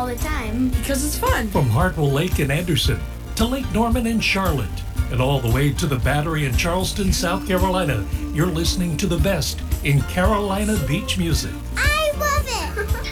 all the time. Because it's fun. From Hartwell Lake in Anderson to Lake Norman in Charlotte and all the way to the Battery in Charleston, South Carolina, you're listening to the best in Carolina beach music. I love it!